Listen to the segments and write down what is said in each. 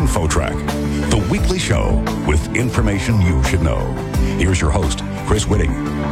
InfoTrack, the weekly show with information you should know. Here's your host, Chris Whitting.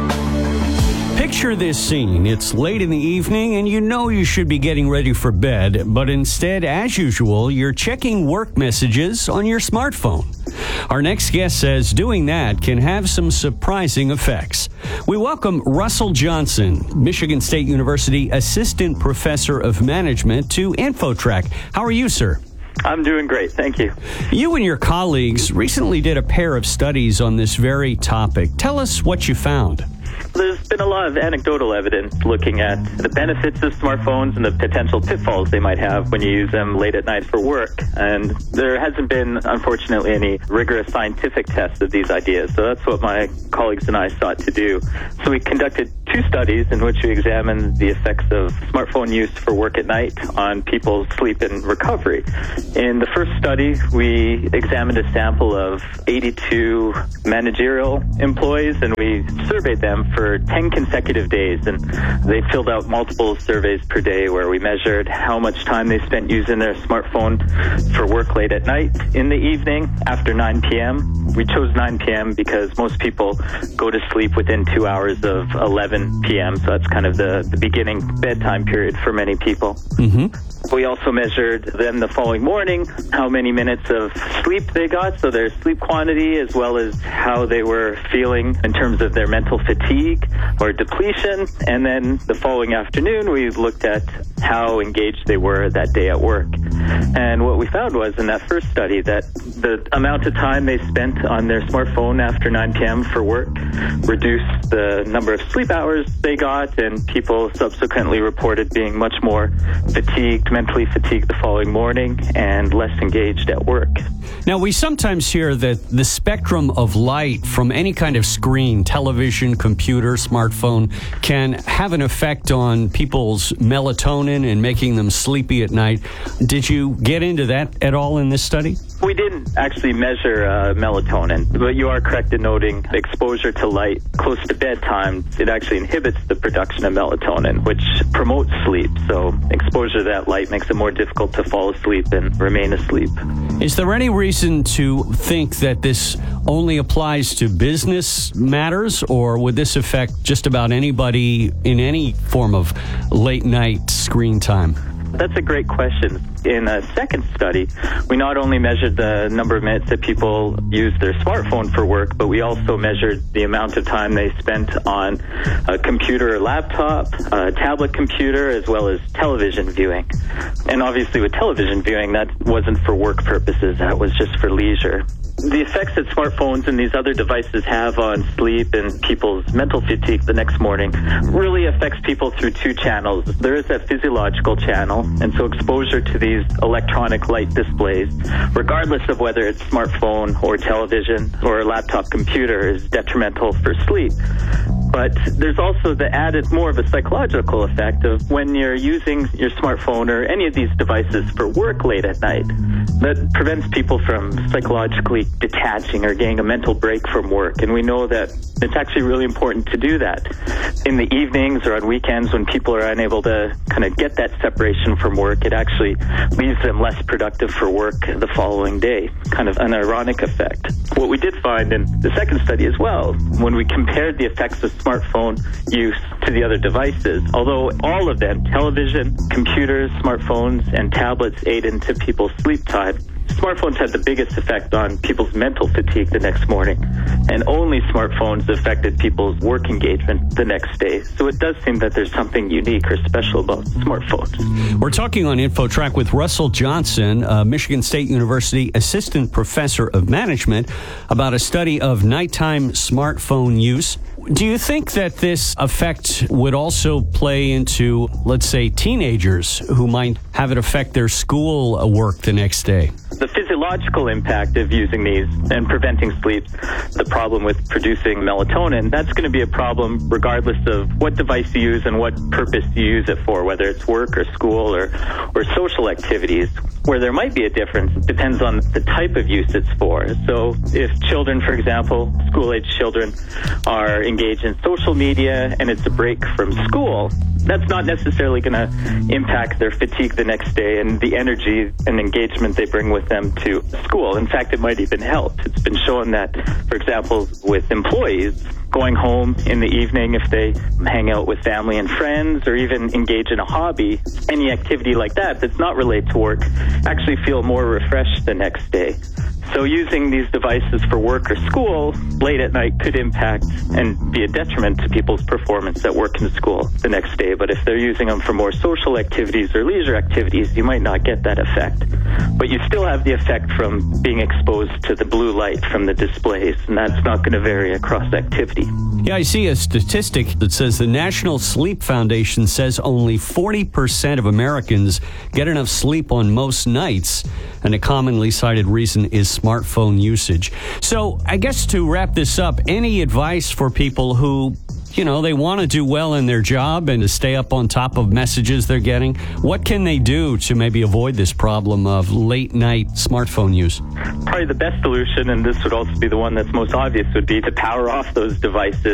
Picture this scene. It's late in the evening and you know you should be getting ready for bed, but instead, as usual, you're checking work messages on your smartphone. Our next guest says doing that can have some surprising effects. We welcome Russell Johnson, Michigan State University Assistant Professor of Management, to InfoTrack. How are you, sir? I'm doing great, thank you. You and your colleagues recently did a pair of studies on this very topic. Tell us what you found. There's been a lot of anecdotal evidence looking at the benefits of smartphones and the potential pitfalls they might have when you use them late at night for work. And there hasn't been, unfortunately, any rigorous scientific tests of these ideas. So that's what my colleagues and I sought to do. So we conducted two studies in which we examined the effects of smartphone use for work at night on people's sleep and recovery. In the first study, we examined a sample of 82 managerial employees, and we surveyed them for 10 consecutive days, and they filled out multiple surveys per day where we measured how much time they spent using their smartphone for work late at night, in the evening, after 9 p.m. We chose 9 p.m. because most people go to sleep within 2 hours of 11 p.m., so that's kind of the beginning bedtime period for many people. We also measured them the following morning, how many minutes of sleep they got, so their sleep quantity, as well as how they were feeling in terms of their mental fatigue or depletion. And then the following afternoon, we looked at how engaged they were that day at work. And what we found was in that first study that the amount of time they spent on their smartphone after 9 p.m. for work reduced the number of sleep hours they got, and people subsequently reported being much more mentally fatigued the following morning and less engaged at work. Now, we sometimes hear that the spectrum of light from any kind of screen, television, computer, smartphone, can have an effect on people's melatonin and making them sleepy at night. Did you get into that at all in this study? We didn't actually measure melatonin, but you are correct in noting exposure to light close to bedtime, it actually inhibits the production of melatonin, which promotes sleep. So exposure to that light makes it more difficult to fall asleep and remain asleep. Is there any reason to think that this only applies to business matters, or would this affect just about anybody in any form of late night screen time? That's a great question. In a second study, we not only measured the number of minutes that people use their smartphone for work, but we also measured the amount of time they spent on a computer or laptop, a tablet computer, as well as television viewing. And obviously with television viewing, that wasn't for work purposes, that was just for leisure. The effects that smartphones and these other devices have on sleep and people's mental fatigue the next morning really affects people through two channels. There is that physiological channel, and so exposure to these electronic light displays, regardless of whether it's smartphone or television or a laptop computer, is detrimental for sleep. But there's also the added more of a psychological effect of when you're using your smartphone or any of these devices for work late at night. That prevents people from psychologically detaching or getting a mental break from work. And we know that it's actually really important to do that in the evenings or on weekends when people are unable to kind of get that separation from work. It actually leaves them less productive for work the following day, kind of an ironic effect. What we did find in the second study as well, when we compared the effects of smartphone use to the other devices, although all of them, television, computers, smartphones, and tablets aid into people's sleep time, smartphones had the biggest effect on people's mental fatigue the next morning, and only smartphones affected people's work engagement the next day. So it does seem that there's something unique or special about smartphones. We're talking on InfoTrack with Russell Johnson, Michigan State University Assistant Professor of Management, about a study of nighttime smartphone use. Do you think that this effect would also play into, let's say, teenagers who might have it affect their school work the next day? The physiological impact of using these and preventing sleep, the problem with producing melatonin, that's going to be a problem regardless of what device you use and what purpose you use it for, whether it's work or school or social activities. Where there might be a difference depends on the type of use it's for. So if children, for example, school-age children, are engaged in social media and it's a break from school, that's not necessarily going to impact their fatigue the next day and the energy and engagement they bring with them to school. In fact, it might even help. It's been shown that, for example, with employees, going home in the evening, if they hang out with family and friends or even engage in a hobby, any activity like that that's not related to work, actually feel more refreshed the next day. So using these devices for work or school late at night could impact and be a detriment to people's performance at work and school the next day. But if they're using them for more social activities or leisure activities, you might not get that effect. But you still have the effect from being exposed to the blue light from the displays, and that's not going to vary across activity. Yeah, I see a statistic that says the National Sleep Foundation says only 40% of Americans get enough sleep on most nights, and a commonly cited reason is smartphone usage. So I guess to wrap this up, any advice for people who, they want to do well in their job and to stay up on top of messages they're getting? What can they do to maybe avoid this problem of late night smartphone use? Probably the best solution, and this would also be the one that's most obvious, would be to power off those devices